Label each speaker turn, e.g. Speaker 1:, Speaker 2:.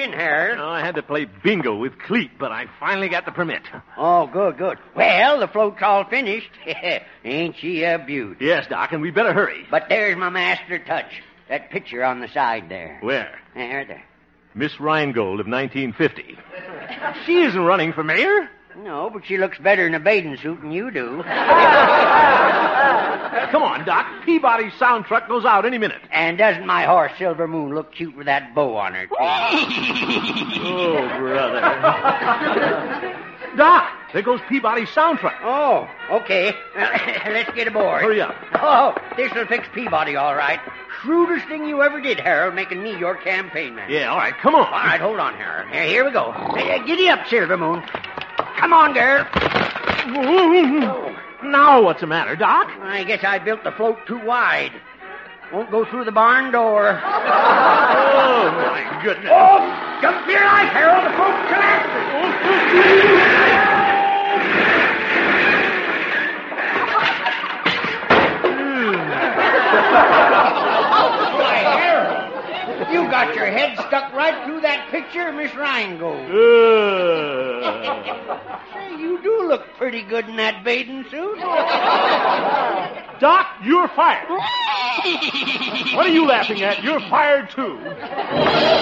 Speaker 1: in, Harold?
Speaker 2: Oh, I had to play bingo with Cleet, but I finally got the permit.
Speaker 1: Oh, good, good. Well, the float's all finished. Ain't she a beaut?
Speaker 2: Yes, Doc, and we better hurry.
Speaker 1: But there's my master touch. That picture on the side there.
Speaker 2: Where?
Speaker 1: There.
Speaker 2: Miss Rheingold of 1950. She isn't running for mayor.
Speaker 1: No, but she looks better in a bathing suit than you do.
Speaker 2: Come on, Doc. Peabody's sound truck goes out any minute.
Speaker 1: And doesn't my horse Silver Moon look cute with that bow on her tail?
Speaker 2: Oh, brother. Doc, there goes Peabody's sound truck.
Speaker 1: Oh, okay. Let's get aboard.
Speaker 2: Hurry up.
Speaker 1: Oh, this'll fix Peabody all right. Shrewdest thing you ever did, Harold, making me your campaign man.
Speaker 2: Yeah, all right, come on.
Speaker 1: All right, hold on, Harold. Here we go. Giddy up, Silver Moon. Come on, girl.
Speaker 2: Now what's the matter, Doc?
Speaker 1: I guess I built the float too wide. Won't go through the barn door.
Speaker 2: Oh, my goodness.
Speaker 1: Oh, jump for your life, Harold. The float's collapsing. Why, Harold, you got your head stuck right through that picture of Miss Rheingold. Say, you do look pretty good in that bathing suit.
Speaker 2: Doc, you're fired. What are you laughing at? You're fired, too.